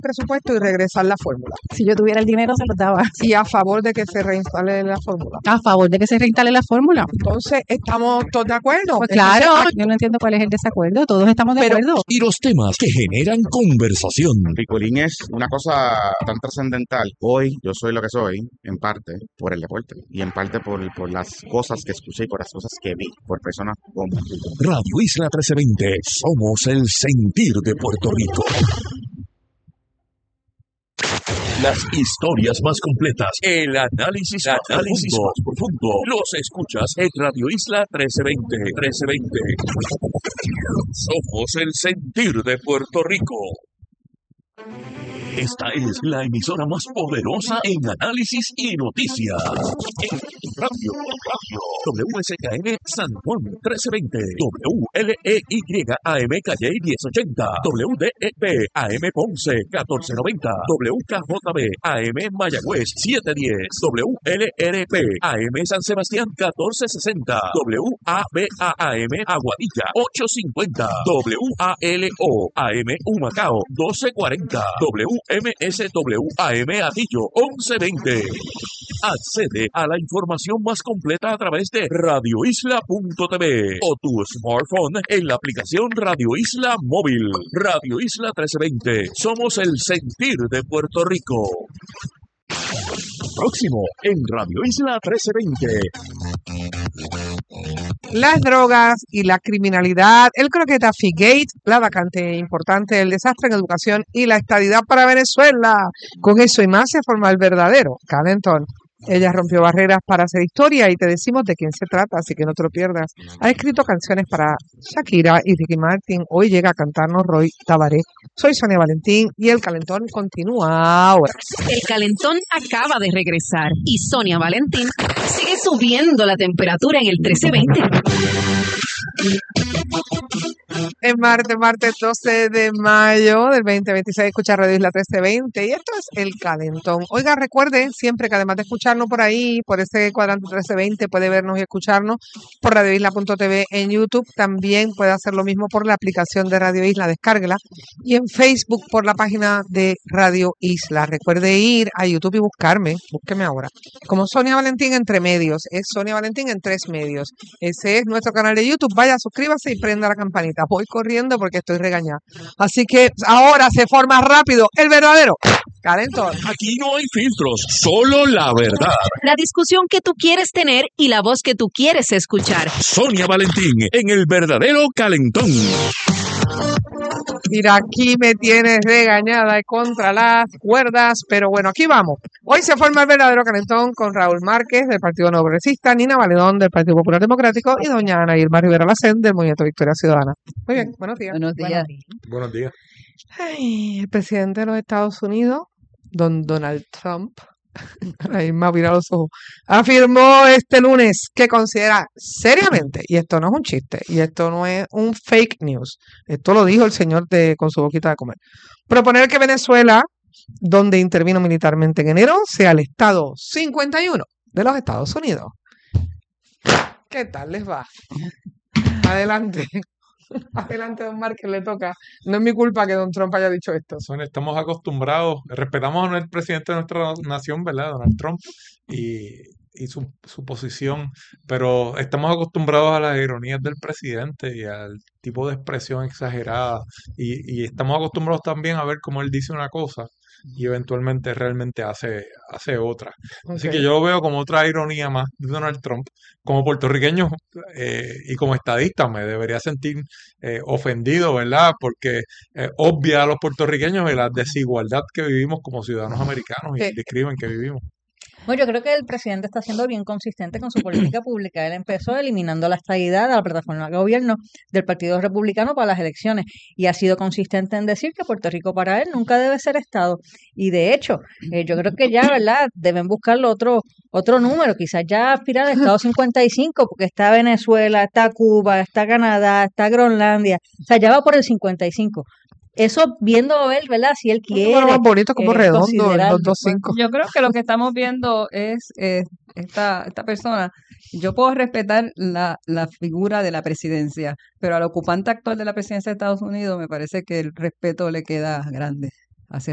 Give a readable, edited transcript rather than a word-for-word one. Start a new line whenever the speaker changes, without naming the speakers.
presupuesto y regresar la fórmula.
Si yo tuviera el dinero, se lo daba.
Y a favor de que se reinstale la fórmula.
A favor de que se reinstale la fórmula.
Entonces, ¿estamos todos de acuerdo?
Pues claro, yo no entiendo cuál es el desacuerdo. Todos estamos de acuerdo.
Y los temas que generan conversación.
Picolín es una cosa tan trascendental. Hoy yo soy lo que soy, en parte, por el deporte. Y en parte por las cosas que escuché y por las cosas que vi, por personas como tú.
Radio Isla 1320. Somos el sentir de Puerto Rico. Las historias más completas, el análisis más profundo, los escuchas en Radio Isla 1320. Somos el sentir de Puerto Rico. Esta es la emisora más poderosa en análisis y noticias. Radio WSKN San Juan 1320, WLEY AM Calley 1080, WDEP AM Ponce 1490, WKJB AM Mayagüez 710, WLRP AM San Sebastián 1460, WABA AM Aguadilla 850, WALO AM Humacao 1240, WMSW AM Atillo 1120. Accede a la información más completa a través de radioisla.tv o tu smartphone en la aplicación Radio Isla Móvil. Radio Isla 1320. Somos el sentir de Puerto Rico. Próximo en Radio Isla 1320.
Las drogas y la criminalidad, el croquetafigate, la vacante importante, el desastre en educación y la estadidad para Venezuela. Con eso y más se forma el verdadero calentón. Ella rompió barreras para hacer historia y te decimos de quién se trata, así que no te lo pierdas. Ha escrito canciones para Shakira y Ricky Martin. Hoy llega a cantarnos Roy Tabaré. Soy Sonia Valentín y el calentón continúa ahora.
El calentón acaba de regresar y Sonia Valentín sigue subiendo la temperatura en el 1320.
Es martes 12 de mayo del 2026, escucha Radio Isla 1320 y esto es El Calentón. Oiga, recuerden siempre que además de escucharnos por ahí, por ese cuadrante 1320, puede vernos y escucharnos por radioisla.tv en YouTube, también puede hacer lo mismo por la aplicación de Radio Isla, descárguela, y en Facebook por la página de Radio Isla. Recuerde ir a YouTube y búsqueme ahora, como Sonia Valentín entre medios, es Sonia Valentín en 3 medios. Ese es nuestro canal de YouTube, vaya, suscríbase y prenda la campanita. Voy corriendo porque estoy regañada. Así que ahora se forma rápido el verdadero calentón.
Aquí no hay filtros, solo la verdad.
La discusión que tú quieres tener y la voz que tú quieres escuchar.
Sonia Valentín en el verdadero calentón.
Mira, aquí me tienes regañada y contra las cuerdas, pero bueno, aquí vamos. Hoy se forma el verdadero calentón con Raúl Márquez del Partido Nuevo Progresista, Nina Valedón del Partido Popular Democrático y doña Ana Irma Rivera Lacén del Movimiento Victoria Ciudadana. Muy bien, buenos días.
Buenos días.
Buenos días.
Ay, el presidente de los Estados Unidos, don Donald Trump, Ana Irma mira los ojos, afirmó este lunes que considera seriamente, y esto no es un chiste, y esto no es un fake news, esto lo dijo el señor con su boquita de comer, proponer que Venezuela, donde intervino militarmente en enero, sea el estado 51 de los Estados Unidos. ¿Qué tal les va? Adelante. Adelante, don Márquez, le toca. No es mi culpa que don Trump haya dicho esto.
Sonia, estamos acostumbrados, respetamos a el presidente de nuestra nación, ¿verdad? Donald Trump, y su posición, pero estamos acostumbrados a las ironías del presidente y al tipo de expresión exagerada, y estamos acostumbrados también a ver cómo él dice una cosa y eventualmente realmente hace otra. Así que yo lo veo como otra ironía más de Donald Trump. Como puertorriqueño y como estadista me debería sentir ofendido, ¿verdad? Porque obvia a los puertorriqueños de la desigualdad que vivimos como ciudadanos americanos y describen que vivimos.
Bueno, yo creo que el presidente está siendo bien consistente con su política pública. Él empezó eliminando la estadidad de la plataforma de gobierno del Partido Republicano para las elecciones y ha sido consistente en decir que Puerto Rico para él nunca debe ser Estado. Y de hecho, yo creo que ya, ¿verdad? Deben buscarlo otro número, quizás ya aspirar al Estado 55, porque está Venezuela, está Cuba, está Canadá, está Groenlandia, o sea, ya va por el 55. Eso viendo él, ¿verdad? Si él quiere.
Bueno, más bonito, como redondo, el 225.
Yo creo que lo que estamos viendo es esta persona. Yo puedo respetar la figura de la presidencia, pero al ocupante actual de la presidencia de Estados Unidos me parece que el respeto le queda grande.